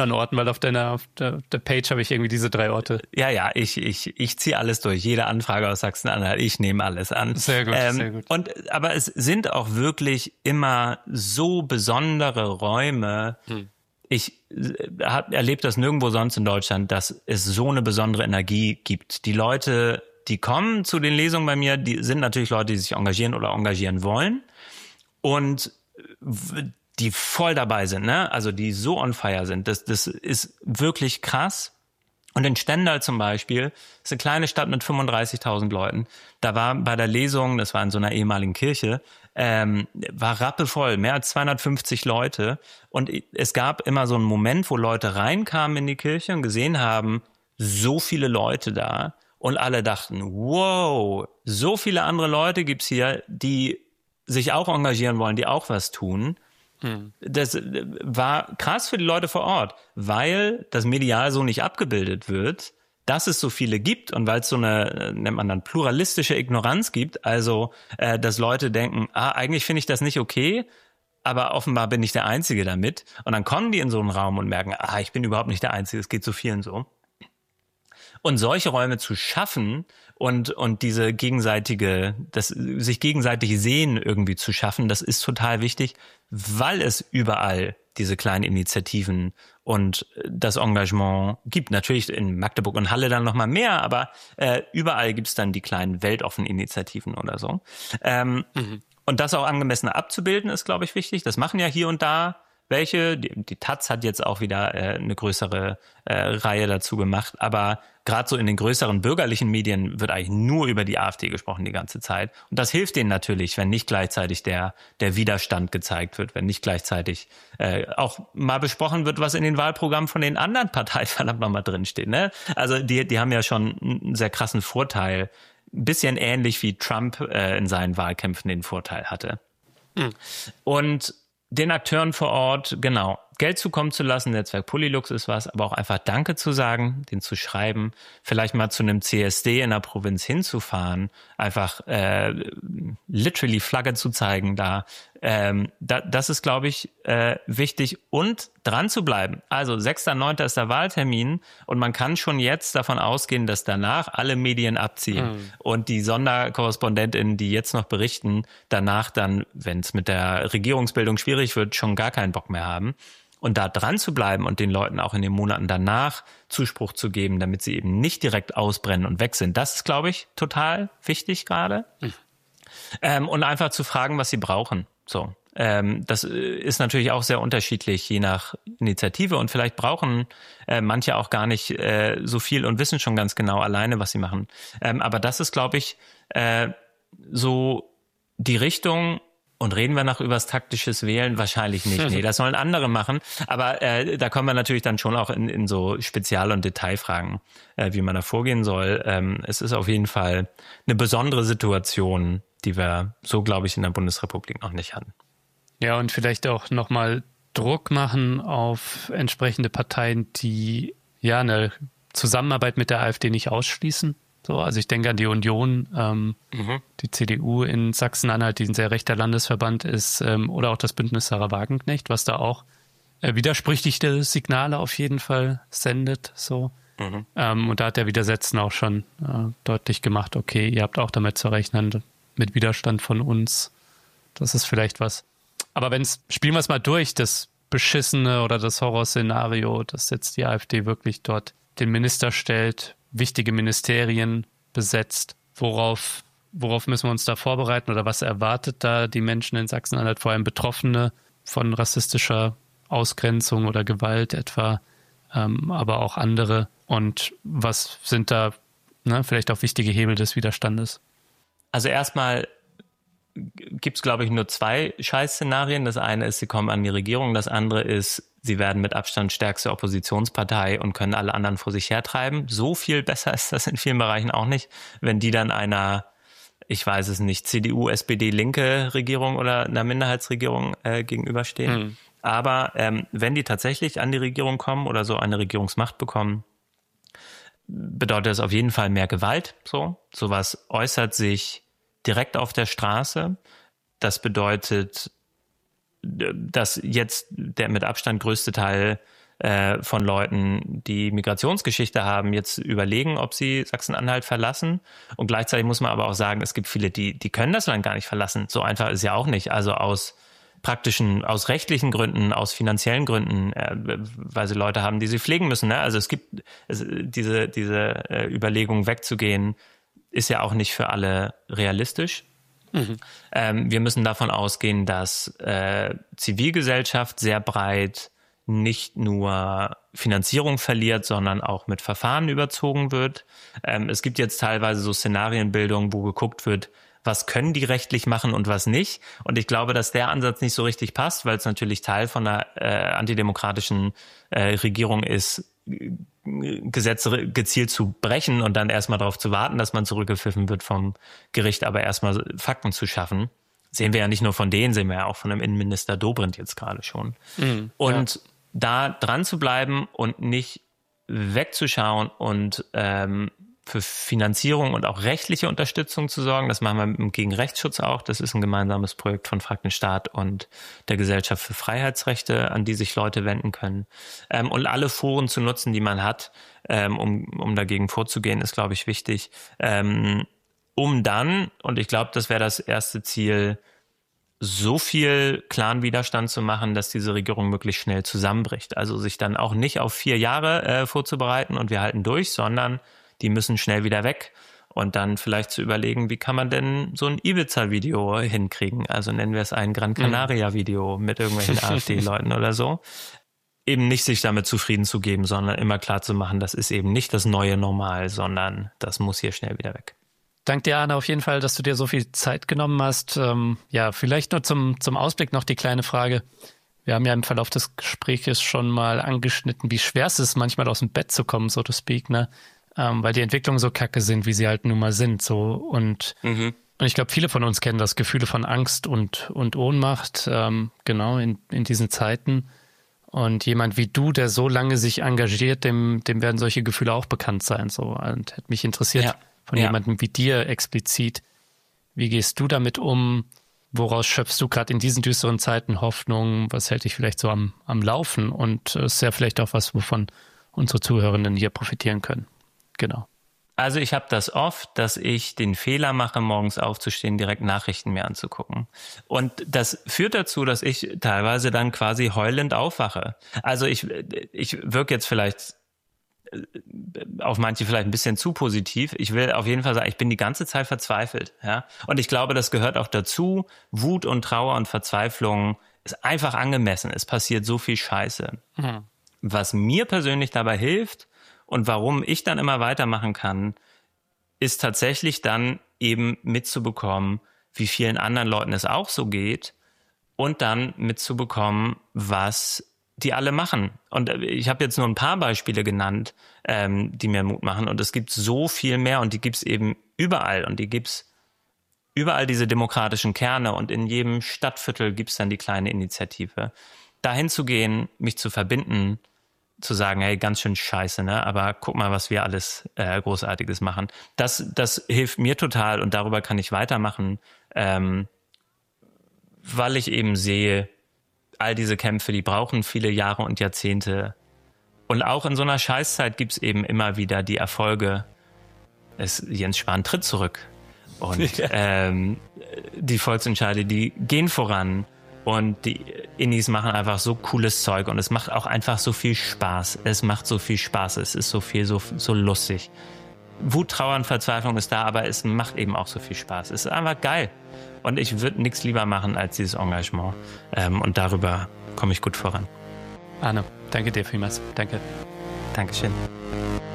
an Orten, weil auf der Page habe ich irgendwie diese 3 Orte. Ja, ich ziehe alles durch. Jede Anfrage aus Sachsen-Anhalt, ich nehme alles an. Sehr gut, sehr gut. Aber es sind auch wirklich immer so besondere Räume. Ich erlebe das nirgendwo sonst in Deutschland, dass es so eine besondere Energie gibt. Die Leute, die kommen zu den Lesungen bei mir, die sind natürlich Leute, die sich engagieren oder engagieren wollen und die voll dabei sind, ne? Also die so on fire sind. Das ist wirklich krass. Und in Stendal zum Beispiel, ist eine kleine Stadt mit 35.000 Leuten. Da war bei der Lesung, das war in so einer ehemaligen Kirche, war rappelvoll, mehr als 250 Leute. Und es gab immer so einen Moment, wo Leute reinkamen in die Kirche und gesehen haben, so viele Leute da. Und alle dachten, wow, so viele andere Leute gibt's hier, die sich auch engagieren wollen, die auch was tun. Das war krass für die Leute vor Ort, weil das medial so nicht abgebildet wird, dass es so viele gibt und weil es so eine, nennt man dann, pluralistische Ignoranz gibt, also dass Leute denken, eigentlich finde ich das nicht okay, aber offenbar bin ich der Einzige damit. Und dann kommen die in so einen Raum und merken, ich bin überhaupt nicht der Einzige, es geht so vielen so. Und solche Räume zu schaffen und diese gegenseitige, das sich gegenseitig sehen irgendwie zu schaffen, das ist total wichtig, weil es überall diese kleinen Initiativen und das Engagement gibt. Natürlich in Magdeburg und Halle dann noch mal mehr, aber überall gibt's dann die kleinen weltoffenen Initiativen oder so. Und das auch angemessen abzubilden, ist, glaube ich, wichtig. Das machen ja hier und da welche. Die Taz hat jetzt auch wieder eine größere Reihe dazu gemacht, aber gerade so in den größeren bürgerlichen Medien wird eigentlich nur über die AfD gesprochen die ganze Zeit. Und das hilft denen natürlich, wenn nicht gleichzeitig der Widerstand gezeigt wird, wenn nicht gleichzeitig auch mal besprochen wird, was in den Wahlprogrammen von den anderen Parteien verdammt nochmal drinsteht. Ne? Also die haben ja schon einen sehr krassen Vorteil. Ein bisschen ähnlich wie Trump in seinen Wahlkämpfen den Vorteil hatte. Und den Akteuren vor Ort, genau, Geld zukommen zu lassen, Netzwerk Polylux ist was, aber auch einfach Danke zu sagen, den zu schreiben, vielleicht mal zu einem CSD in der Provinz hinzufahren, einfach literally Flagge zu zeigen da. Das ist, glaube ich, wichtig und dran zu bleiben. Also 6.9. ist der Wahltermin und man kann schon jetzt davon ausgehen, dass danach alle Medien abziehen und die SonderkorrespondentInnen, die jetzt noch berichten, danach dann, wenn es mit der Regierungsbildung schwierig wird, schon gar keinen Bock mehr haben. Und da dran zu bleiben und den Leuten auch in den Monaten danach Zuspruch zu geben, damit sie eben nicht direkt ausbrennen und weg sind, das ist, glaube ich, total wichtig gerade. Und einfach zu fragen, was sie brauchen. So, das ist natürlich auch sehr unterschiedlich, je nach Initiative. Und vielleicht brauchen manche auch gar nicht so viel und wissen schon ganz genau alleine, was sie machen. Aber das ist, glaube ich, so die Richtung. Und reden wir noch übers taktisches Wählen? Wahrscheinlich nicht. Nee, das sollen andere machen. Aber da kommen wir natürlich dann schon auch in so Spezial- und Detailfragen, wie man da vorgehen soll. Es ist auf jeden Fall eine besondere Situation, die wir so, glaube ich, in der Bundesrepublik noch nicht hatten. Ja, und vielleicht auch nochmal Druck machen auf entsprechende Parteien, die ja eine Zusammenarbeit mit der AfD nicht ausschließen. So, also ich denke an die Union, die CDU in Sachsen-Anhalt, die ein sehr rechter Landesverband ist, oder auch das Bündnis Sarah Wagenknecht, was da auch widersprüchliche Signale auf jeden Fall sendet. So. Und da hat der Widersetzende auch schon deutlich gemacht, okay, ihr habt auch damit zu rechnen, mit Widerstand von uns. Das ist vielleicht was. Aber spielen wir es mal durch, das Beschissene oder das Horrorszenario, dass jetzt die AfD wirklich dort den Minister stellt, wichtige Ministerien besetzt. Worauf müssen wir uns da vorbereiten oder was erwartet da die Menschen in Sachsen-Anhalt, vor allem Betroffene von rassistischer Ausgrenzung oder Gewalt etwa, aber auch andere? Und was sind da vielleicht auch wichtige Hebel des Widerstandes? Also erstmal gibt es, glaube ich, nur 2 Scheißszenarien. Das eine ist, sie kommen an die Regierung. Das andere ist, sie werden mit Abstand stärkste Oppositionspartei und können alle anderen vor sich hertreiben. So viel besser ist das in vielen Bereichen auch nicht, wenn die dann einer, ich weiß es nicht, CDU, SPD, linke Regierung oder einer Minderheitsregierung gegenüberstehen. Aber wenn die tatsächlich an die Regierung kommen oder so eine Regierungsmacht bekommen, bedeutet das auf jeden Fall mehr Gewalt. Sowas äußert sich direkt auf der Straße. Das bedeutet, dass jetzt der mit Abstand größte Teil von Leuten, die Migrationsgeschichte haben, jetzt überlegen, ob sie Sachsen-Anhalt verlassen. Und gleichzeitig muss man aber auch sagen, es gibt viele, die können das Land gar nicht verlassen. So einfach ist es ja auch nicht. Also aus rechtlichen Gründen, aus finanziellen Gründen, weil sie Leute haben, die sie pflegen müssen. Ne? Also es gibt diese Überlegung wegzugehen, ist ja auch nicht für alle realistisch. Wir müssen davon ausgehen, dass Zivilgesellschaft sehr breit nicht nur Finanzierung verliert, sondern auch mit Verfahren überzogen wird. Es gibt jetzt teilweise so Szenarienbildungen, wo geguckt wird, was können die rechtlich machen und was nicht. Und ich glaube, dass der Ansatz nicht so richtig passt, weil es natürlich Teil von einer antidemokratischen Regierung ist, Gesetze gezielt zu brechen und dann erstmal darauf zu warten, dass man zurückgepfiffen wird vom Gericht, aber erstmal Fakten zu schaffen. Sehen wir ja nicht nur von denen, sehen wir ja auch von dem Innenminister Dobrindt jetzt gerade schon. Und da dran zu bleiben und nicht wegzuschauen und für Finanzierung und auch rechtliche Unterstützung zu sorgen. Das machen wir gegen Rechtsschutz auch. Das ist ein gemeinsames Projekt von Frag den Staat und der Gesellschaft für Freiheitsrechte, an die sich Leute wenden können. Und alle Foren zu nutzen, die man hat, um dagegen vorzugehen, ist, glaube ich, wichtig. Um dann, und ich glaube, das wäre das erste Ziel, so viel klaren Widerstand zu machen, dass diese Regierung möglichst schnell zusammenbricht. Also sich dann auch nicht auf 4 Jahre vorzubereiten und wir halten durch, sondern die müssen schnell wieder weg und dann vielleicht zu überlegen, wie kann man denn so ein Ibiza-Video hinkriegen? Also nennen wir es ein Gran Canaria-Video mit irgendwelchen AfD-Leuten oder so. Eben nicht sich damit zufrieden zu geben, sondern immer klar zu machen, das ist eben nicht das neue Normal, sondern das muss hier schnell wieder weg. Danke dir, Arne, auf jeden Fall, dass du dir so viel Zeit genommen hast. Ja, vielleicht nur zum Ausblick noch die kleine Frage. Wir haben ja im Verlauf des Gesprächs schon mal angeschnitten, wie schwer es ist, manchmal aus dem Bett zu kommen, so to speak, ne? Weil die Entwicklungen so kacke sind, wie sie halt nun mal sind. So. Und ich glaube, viele von uns kennen das Gefühle von Angst und Ohnmacht, genau in diesen Zeiten. Und jemand wie du, der so lange sich engagiert, dem werden solche Gefühle auch bekannt sein. So. Und hätte mich interessiert von jemandem wie dir explizit, wie gehst du damit um? Woraus schöpfst du gerade in diesen düsteren Zeiten Hoffnung? Was hält dich vielleicht so am Laufen? Und ist ja vielleicht auch was, wovon unsere Zuhörenden hier profitieren können. Genau. Also ich habe das oft, dass ich den Fehler mache, morgens aufzustehen, direkt Nachrichten mir anzugucken. Und das führt dazu, dass ich teilweise dann quasi heulend aufwache. Also ich wirke jetzt vielleicht auf manche vielleicht ein bisschen zu positiv. Ich will auf jeden Fall sagen, ich bin die ganze Zeit verzweifelt. Ja? Und ich glaube, das gehört auch dazu. Wut und Trauer und Verzweiflung ist einfach angemessen. Es passiert so viel Scheiße. Was mir persönlich dabei hilft, und warum ich dann immer weitermachen kann, ist tatsächlich dann eben mitzubekommen, wie vielen anderen Leuten es auch so geht und dann mitzubekommen, was die alle machen. Und ich habe jetzt nur ein paar Beispiele genannt, die mir Mut machen. Und es gibt so viel mehr und die gibt es eben überall. Und die gibt es überall, diese demokratischen Kerne. Und in jedem Stadtviertel gibt es dann die kleine Initiative. Dahin zu gehen, mich zu verbinden, zu sagen, hey, ganz schön scheiße, ne? Aber guck mal, was wir alles Großartiges machen. Das hilft mir total und darüber kann ich weitermachen, weil ich eben sehe, all diese Kämpfe, die brauchen viele Jahre und Jahrzehnte. Und auch in so einer Scheißzeit gibt es eben immer wieder die Erfolge. Jens Spahn tritt zurück. Und die Volksentscheide, die gehen voran. Und die Innis machen einfach so cooles Zeug und es macht auch einfach so viel Spaß. Es macht so viel Spaß, es ist so viel, so lustig. Wut, Trauer und Verzweiflung ist da, aber es macht eben auch so viel Spaß. Es ist einfach geil. Und ich würde nichts lieber machen als dieses Engagement. Und darüber komme ich gut voran. Arne, danke dir vielmals. Danke. Dankeschön.